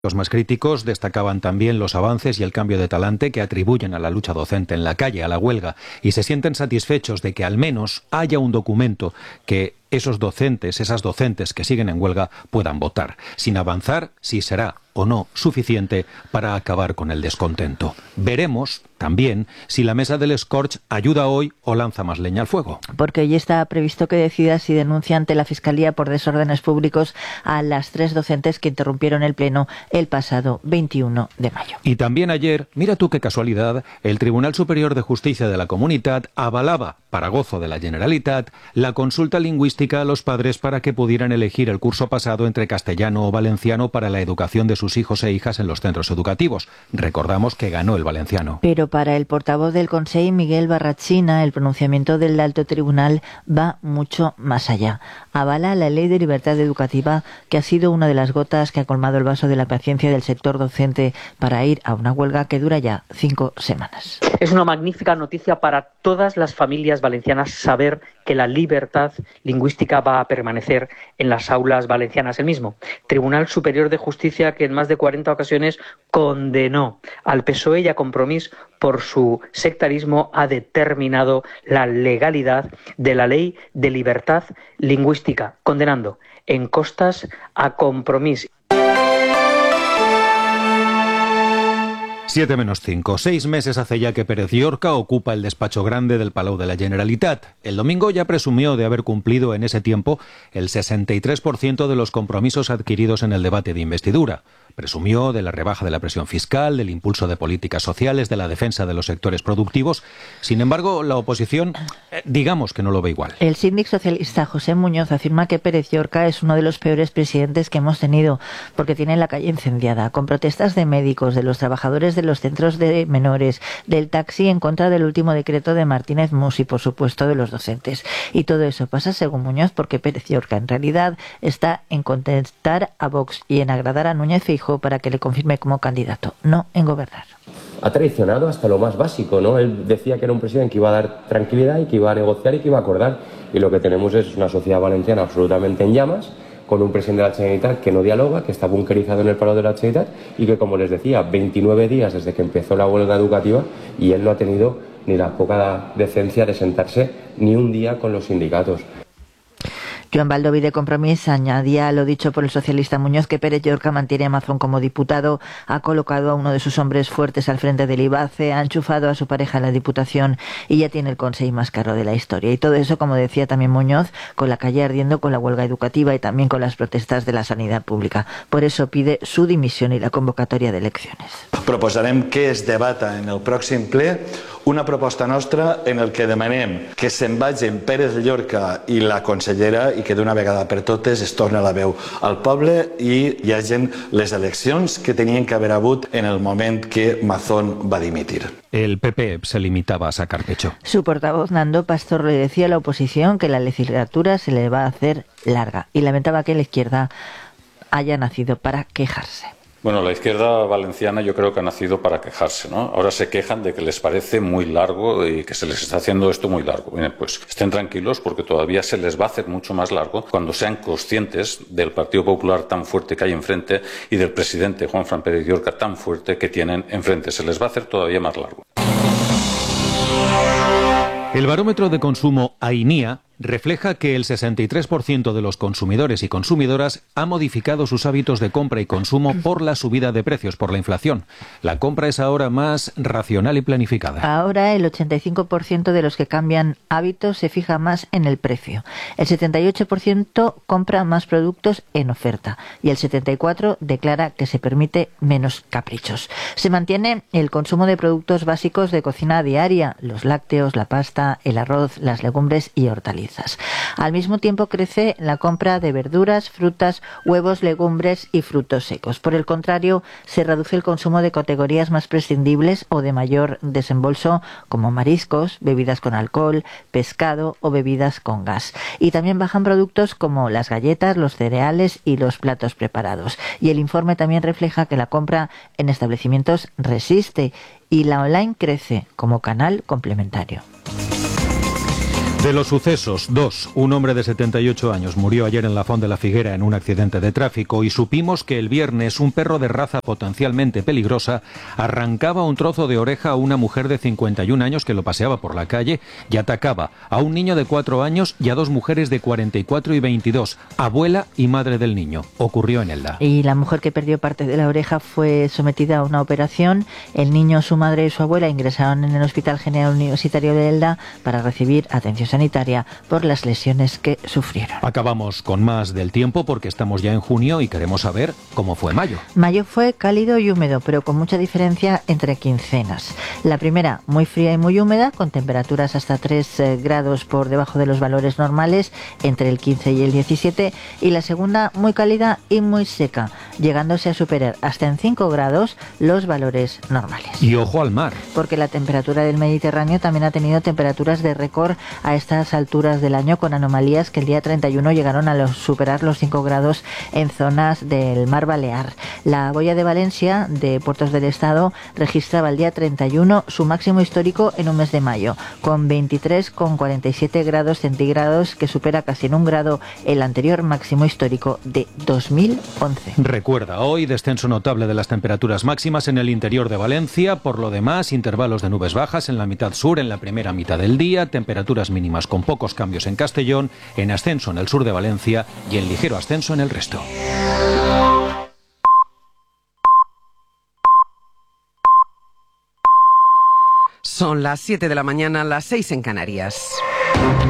Los más críticos destacaban también los avances y el cambio de talante que atribuyen a la lucha docente en la calle, a la huelga, y se sienten satisfechos de que al menos haya un documento que esos docentes, esas docentes que siguen en huelga puedan votar, sin avanzar si será o no suficiente para acabar con el descontento. Veremos también si la mesa del Scorch ayuda hoy o lanza más leña al fuego. Porque hoy está previsto que decida si denuncia ante la Fiscalía por desórdenes públicos a las 3 docentes que interrumpieron el pleno el pasado 21 de mayo. Y también ayer, mira tú qué casualidad, el Tribunal Superior de Justicia de la Comunitat avalaba, para gozo de la Generalitat, la consulta lingüística a los padres para que pudieran elegir el curso pasado entre castellano o valenciano para la educación de sus hijos e hijas en los centros educativos. Recordamos que ganó el valenciano. Pero para el portavoz del Consell, Miguel Barrachina, el pronunciamiento del alto tribunal va mucho más allá. Avala la Ley de Libertad Educativa, que ha sido una de las gotas que ha colmado el vaso de la paciencia del sector docente para ir a una huelga que dura ya 5 semanas. Es una magnífica noticia para todas las familias valencianas saber que la libertad lingüística va a permanecer en las aulas valencianas. El mismo Tribunal Superior de Justicia, que en más de 40 ocasiones condenó al PSOE y a Compromís por su sectarismo, ha determinado la legalidad de la Ley de Libertad Lingüística, condenando en costas a Compromís. 7:05. 6 meses hace ya que Pérez Llorca ocupa el despacho grande del Palau de la Generalitat. El domingo ya presumió de haber cumplido en ese tiempo el 63% de los compromisos adquiridos en el debate de investidura. Presumió de la rebaja de la presión fiscal, del impulso de políticas sociales, de la defensa de los sectores productivos. Sin embargo, la oposición, digamos que no lo ve igual. El síndic socialista José Muñoz afirma que Pérez Llorca es uno de los peores presidentes que hemos tenido, porque tiene la calle incendiada, con protestas de médicos, de los trabajadores de los centros de menores, del taxi en contra del último decreto de Martínez Mus y, por supuesto, de los docentes. Y todo eso pasa, según Muñoz, porque Pérez Llorca en realidad está en contentar a Vox y en agradar a Núñez Feijóo para que le confirme como candidato, no en gobernar. Ha traicionado hasta lo más básico, ¿no? Él decía que era un presidente que iba a dar tranquilidad y que iba a negociar y que iba a acordar. Y lo que tenemos es una sociedad valenciana absolutamente en llamas, con un presidente de la Generalitat que no dialoga, que está bunkerizado en el Palau de la Generalitat y que, como les decía, 29 días desde que empezó la huelga educativa y él no ha tenido ni la poca decencia de sentarse ni un día con los sindicatos. Joan Baldoví de Compromís añadía a lo dicho por el socialista Muñoz que Pérez Llorca mantiene a Mazón como diputado, ha colocado a uno de sus hombres fuertes al frente del IBACE, ha enchufado a su pareja en la Diputación y ya tiene el consejo más caro de la historia. Y todo eso, como decía también Muñoz, con la calle ardiendo con la huelga educativa y también con las protestas de la sanidad pública. Por eso pide su dimisión y la convocatoria de elecciones. Proposarem que es debata en el pròxim ple una proposta nostra en el que demanem que se'n vagin Pérez Llorca i la consellera i que d'una vegada per totes es torni la veu al poble i hi hagin les eleccions que tenien que haver hagut en el moment que Mazón va dimitir. El PP se limitaba a sacar pecho. Su portavoz Nando Pastor le decía a la oposición que la legislatura se le va a hacer larga y lamentaba que la izquierda haya nacido para quejarse. Bueno, la izquierda valenciana yo creo que ha nacido para quejarse, ¿no? Ahora se quejan de que les parece muy largo y que se les está haciendo esto muy largo. Bien, pues estén tranquilos porque todavía se les va a hacer mucho más largo cuando sean conscientes del Partido Popular tan fuerte que hay enfrente y del presidente Juanfran Pérez Llorca tan fuerte que tienen enfrente. Se les va a hacer todavía más largo. El barómetro de consumo AINIA refleja que el 63% de los consumidores y consumidoras ha modificado sus hábitos de compra y consumo por la subida de precios, por la inflación. La compra es ahora más racional y planificada. Ahora el 85% de los que cambian hábitos se fija más en el precio. El 78% compra más productos en oferta y el 74% declara que se permite menos caprichos. Se mantiene el consumo de productos básicos de cocina diaria, los lácteos, la pasta, el arroz, las legumbres y hortalizas. Al mismo tiempo crece la compra de verduras, frutas, huevos, legumbres y frutos secos. Por el contrario, se reduce el consumo de categorías más prescindibles o de mayor desembolso, como mariscos, bebidas con alcohol, pescado o bebidas con gas. Y también bajan productos como las galletas, los cereales y los platos preparados. Y el informe también refleja que la compra en establecimientos resiste y la online crece como canal complementario. De los sucesos, dos. Un hombre de 78 años murió ayer en la Font de la Figuera en un accidente de tráfico y supimos que el viernes un perro de raza potencialmente peligrosa arrancaba un trozo de oreja a una mujer de 51 años que lo paseaba por la calle y atacaba a un niño de 4 años y a dos mujeres de 44 y 22, abuela y madre del niño. Ocurrió en Elda. Y la mujer que perdió parte de la oreja fue sometida a una operación. El niño, su madre y su abuela ingresaron en el Hospital General Universitario de Elda para recibir atención sanitaria por las lesiones que sufrieron. Acabamos con más del tiempo porque estamos ya en junio y queremos saber cómo fue mayo. Mayo fue cálido y húmedo, pero con mucha diferencia entre quincenas. La primera, muy fría y muy húmeda, con temperaturas hasta 3 grados por debajo de los valores normales, entre el 15 y el 17, y la segunda, muy cálida y muy seca, llegándose a superar hasta en 5 grados los valores normales. Y ojo al mar. Porque la temperatura del Mediterráneo también ha tenido temperaturas de récord a estas alturas del año, con anomalías que el día 31 llegaron a superar los 5 grados en zonas del mar Balear. La boya de Valencia, de Puertos del Estado, registraba el día 31 su máximo histórico en un mes de mayo, con 23,47 grados centígrados, que supera casi en 1 grado el anterior máximo histórico de 2011. Recuerda, hoy descenso notable de las temperaturas máximas en el interior de Valencia. Por lo demás, intervalos de nubes bajas en la mitad sur en la primera mitad del día, temperaturas mínimas con pocos cambios en Castellón, en ascenso en el sur de Valencia y en ligero ascenso en el resto. Son las 7 de la mañana, las 6 en Canarias.